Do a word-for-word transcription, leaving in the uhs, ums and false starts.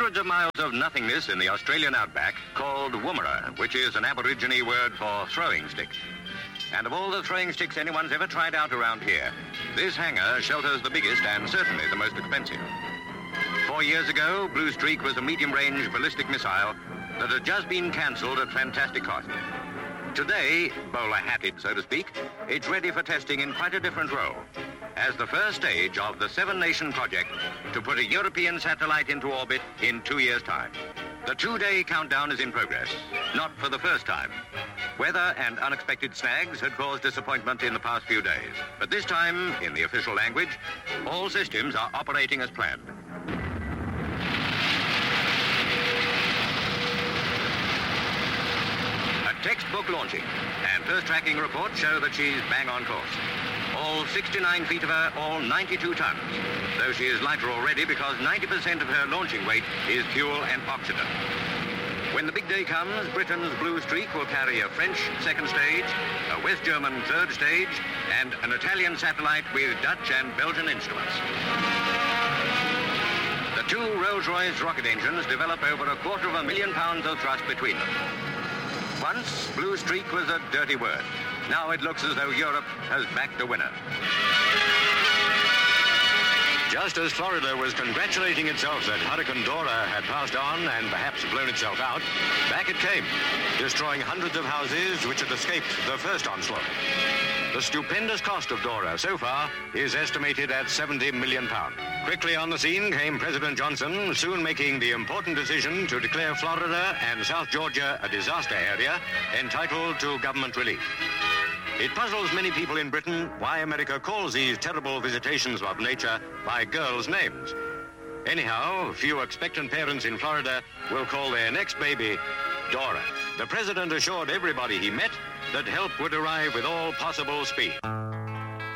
hundreds of miles of nothingness in the Australian outback called Woomera, which is an Aborigine word for throwing stick. And of all the throwing sticks anyone's ever tried out around here, this hangar shelters the biggest and certainly the most expensive. Four years ago, Blue Streak was a medium-range ballistic missile that had just been cancelled at fantastic cost. Today, bowler-hatted, so to speak, it's ready for testing in quite a different role, as the first stage of the Seven-Nation project to put a European satellite into orbit in two years' time. The two-day countdown is in progress, not for the first time. Weather and unexpected snags had caused disappointment in the past few days, but this time, in the official language, all systems are operating as planned. Textbook launching, and first tracking reports show that she's bang on course. All sixty-nine feet of her, all ninety-two tons, though she is lighter already because ninety percent of her launching weight is fuel and oxygen. When the big day comes, Britain's Blue Streak will carry a French second stage, a West German third stage, and an Italian satellite with Dutch and Belgian instruments. The two Rolls-Royce rocket engines develop over a quarter of a million pounds of thrust between them. Once, Blue Streak was a dirty word. Now it looks as though Europe has backed a winner. Just as Florida was congratulating itself that Hurricane Dora had passed on and perhaps blown itself out, back it came, destroying hundreds of houses which had escaped the first onslaught. The stupendous cost of Dora so far is estimated at seventy million pounds. Quickly on the scene came President Johnson, soon making the important decision to declare Florida and South Georgia a disaster area entitled to government relief. It puzzles many people in Britain why America calls these terrible visitations of nature by girls' names. Anyhow, few expectant parents in Florida will call their next baby Dora. The president assured everybody he met that help would arrive with all possible speed.